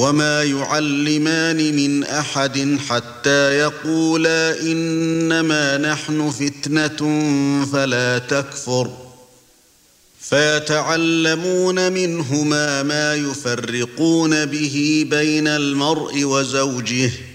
وما يعلمان من أحد حتى يقولا إنما نحن فتنة فلا تكفر فيتعلمون منهما ما يفرقون به بين المرء وزوجه